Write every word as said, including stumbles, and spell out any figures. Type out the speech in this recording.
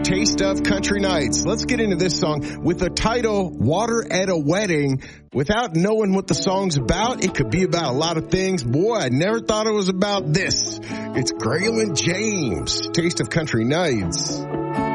Taste of Country Nights. Let's get into this song with the title Water at a Wedding. Without knowing what the song's about, it could be about a lot of things. Boy, I never thought it was about this. It's Graylin James. Taste of Country Nights.